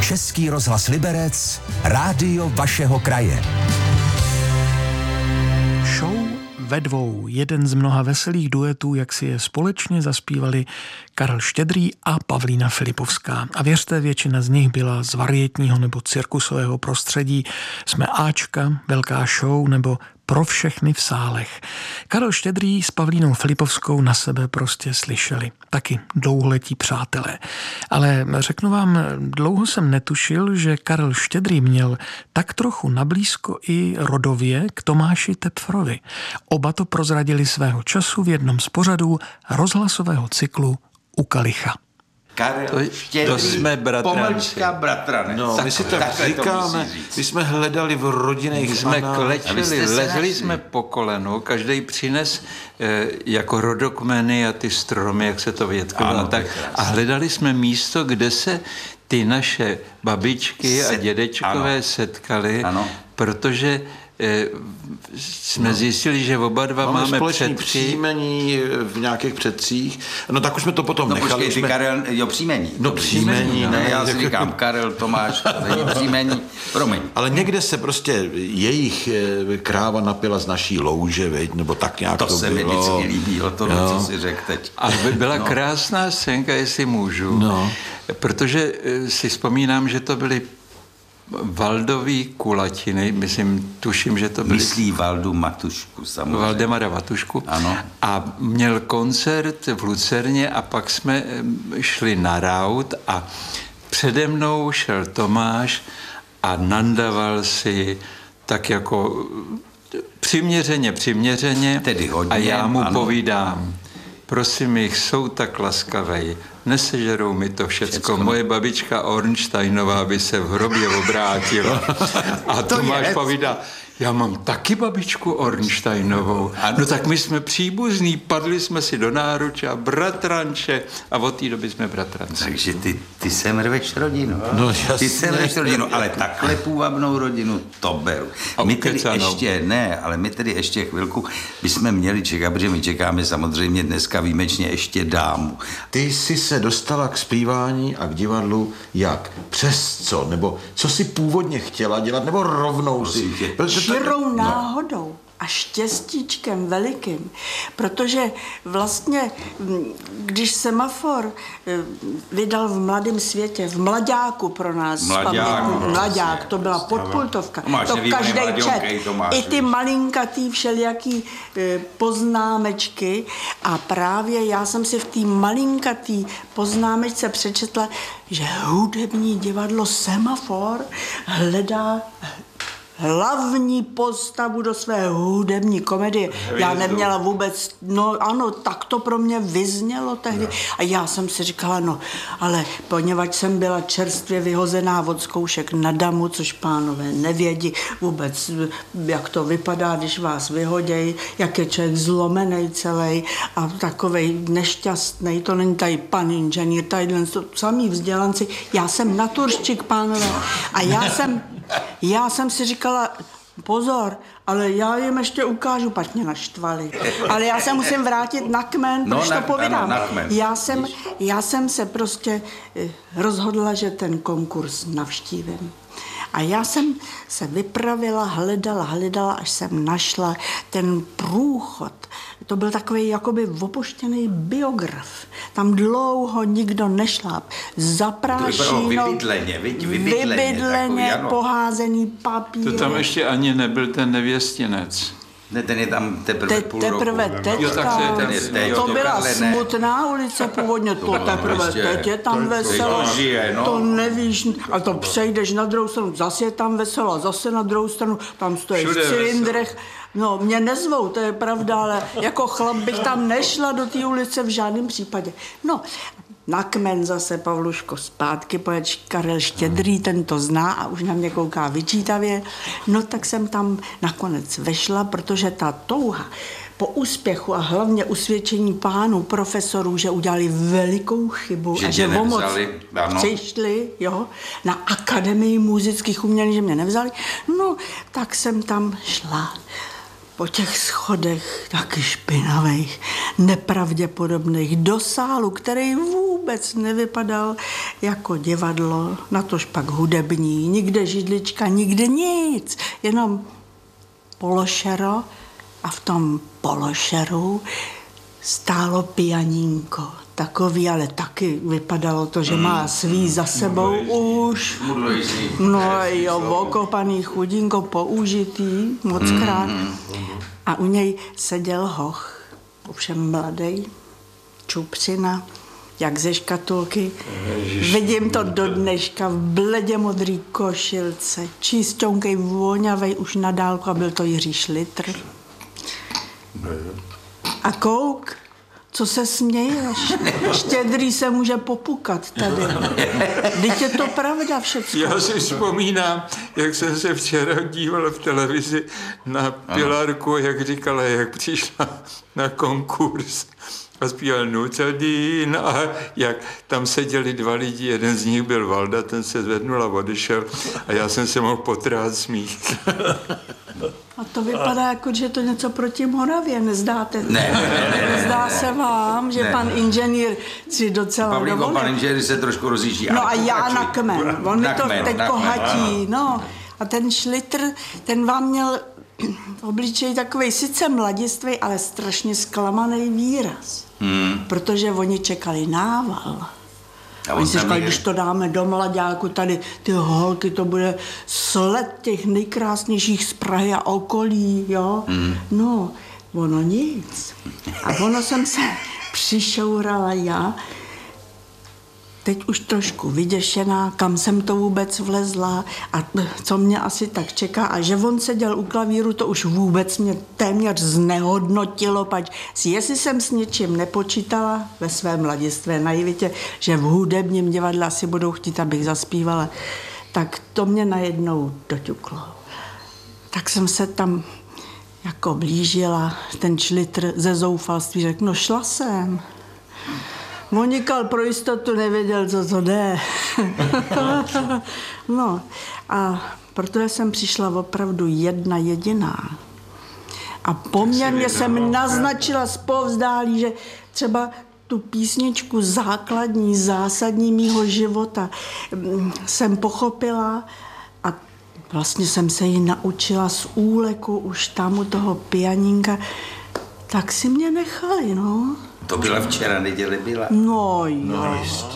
Český rozhlas Liberec, rádio vašeho kraje. Show ve dvou, jeden z mnoha veselých duetů, jak si je společně zaspívali Karel Štědrý a Pavlína Filipovská. A věřte, většina z nich byla z varietního nebo cirkusového prostředí. Jsme Ačka, velká show nebo Pro všechny v sálech. Karel Štědrý s Pavlínou Filipovskou na sebe prostě slyšeli. Taky dlouholetí přátelé. Ale řeknu vám, dlouho jsem netušil, že Karel Štědrý měl tak trochu nablízko i rodově k Tomáši Tepfrovi. Oba to prozradili svého času v jednom z pořadů rozhlasového cyklu U kalicha. Karel Štědrý, to jsme pomlčka bratranec. No, my si tak říkáme, my jsme hledali v rodinných jsme klečeli, lezli jsme po kolenu, každý přines jako rodokmeny a ty stromy, jak se to větkovalo, a hledali jsme místo, kde se ty naše babičky a dědečkové setkali, protože jsme zjistili, že oba dva máme společný předky. Příjmení v nějakých předcích. No tak už jsme to potom nechali. Počkej, Karel, příjmení. No příjmení, ne, já si říkám Karel, Tomáš, to není příjmení, promiň. Ale někde se prostě jejich kráva napila z naší louže, veď, nebo tak nějak to se bylo. mi vždycky líbilo, co si řekl teď. A byla krásná scénka, jestli můžu. Protože si vzpomínám, že to byly Valdový kulatiny, tuším, že to byly... Myslí Valdu Matušku, samozřejmě. Valdemara Matušku. Ano. A měl koncert v Lucerně a pak jsme šli na raut a přede mnou šel Tomáš a nandaval si tak jako přiměřeně. Tedy hodně, a já mu povídám, prosím jich, jsou tak laskavej, nesežerou mi to všecko. Moje babička Ornsteinová by se v hrobě obrátila. A Tomáš povídá, já mám taky babičku Ornsteinovou. No tak my jsme příbuzní, padli jsme si do náruče a bratranče a od té doby jsme bratranci. Takže ty sem rveš rodinu. No jasně. Ty sem rveš rodinu, ale takhle půvabnou rodinu to beru. My tedy ještě chvilku bychom měli čekat, protože my čekáme samozřejmě dneska výjimečně ještě dámu. Ty jsi se dostala k zpívání a k divadlu jak? Přes co? Nebo co jsi původně chtěla dělat? Nebo rovnou si? Čirou náhodou a štěstíčkem velikým, protože vlastně, když Semafor vydal v Mladém světě, v Mlaďáku pro nás, Mlaďák, to byla podpultovka, to každý čet, i ty malinkatý všelijaký poznámečky a právě já jsem si v té malinkatý poznámečce přečetla, že hudební divadlo Semafor hledá hlavní postavu do své hudební komedie. Já neměla vůbec, tak to pro mě vyznělo tehdy. A já jsem si říkala, ale poněvadž jsem byla čerstvě vyhozená od zkoušek na damu, což pánové nevědí vůbec, jak to vypadá, když vás vyhodějí, jak je člověk zlomený celý a takovej nešťastný. To není tady pan inženýr, tady to samý vzdělanci. Já jsem naturščik, pánové. A já jsem si říkala, pozor, ale já jim ještě ukážu, pak mě naštvali. Ale já se musím vrátit na kmen, protože to povídám. Já jsem se prostě rozhodla, že ten konkurs navštívím. A já jsem se vypravila, hledala, až jsem našla ten průchod. To byl takový jakoby opuštěný biograf. Tam dlouho nikdo nešláp. Zaprášino, vybydleně, poházený papír. To tam ještě ani nebyl ten nevěstinec. Ne, ten je tam teprve půl roku. To byla smutná ulice původně, to teprve teď je tam veselo. To nevíš, a to přejdeš na druhou stranu, zase je tam veselo, zase na druhou stranu, tam stojíš v cylindrech. No, mě nezvou, to je pravda, ale jako chlap bych tam nešla do té ulice v žádném případě. No, na kmen zase, Pavluško, zpátky, pojeď Karel Štědrý, ten to zná a už na mě kouká vyčítavě. No tak jsem tam nakonec vešla, protože ta touha po úspěchu a hlavně usvědčení pánů profesorů, že udělali velikou chybu a že o moc přišli na Akademii múzických umění, že mě nevzali, no tak jsem tam šla. po těch schodech taky špinavých, nepravděpodobných, do sálu, který vůbec nevypadal jako divadlo, natož pak hudební, nikde židlička, nikde nic, jenom pološero a v tom pološeru stálo pianínko. Takový, ale taky vypadalo to, že má svý za sebou už. No jo, okopaný chudinko, použitý, mockrát. A u něj seděl hoch, ovšem mladej, čupřina, jak ze škatulky. Vidím to do dneška v bledě modrý košilce, čisťonkej, voňavej už na dálku a byl to Jiří Šlitr. A kouk, co se směješ? Štědrý se může popukat tady. Vždyť je to pravda všecko. Já si vzpomínám, jak jsem se včera díval v televizi na Pilarku, jak říkala, jak přišla na konkurs a zpíval Nucadín a jak tam seděli dva lidi, jeden z nich byl Valda, ten se zvednul a odešel a já jsem se mohl potrát smích. A to vypadá jako, že to něco proti Moravě, nezdáte? Ne. Se vám, že pan inženýr si docela Pavlíko, dovolil. pan inženýr se trošku rozjíždí. No a já na kmen. On mi to teď hatí. Ano. No. A ten Šlitr, ten vám měl obličej takovej sice mladistvý, ale strašně zklamaný výraz. Protože oni čekali nával. A oni si říkali, je... když to dáme do mlaďáku, tady ty holky, to bude sled těch nejkrásnějších z Prahy a okolí, jo. No, ono nic. A ono jsem se přišourala já, teď už trošku vyděšená, kam jsem to vůbec vlezla a co mě asi tak čeká. A že on seděl u klavíru, to už vůbec mě téměř znehodnotilo, pač jestli jsem s něčím nepočítala ve své mladistvé naivitě, že v hudebním divadle asi budou chtít, abych zaspívala, tak to mě najednou doťuklo. Tak jsem se tam jako blížila, ten Šlitr ze zoufalství řekl, no šla jsem. Monikal pro jistotu nevěděl, co to jde. No a protože jsem přišla opravdu jedna jediná. A poměrně jsem naznačila zpovzdálí, že třeba tu písničku základní, zásadní mýho života jsem pochopila a vlastně jsem se ji naučila z úleku už tam u toho pianínka, tak si mě nechali, no. To byla včera, neděle byla. No jo. Jistě.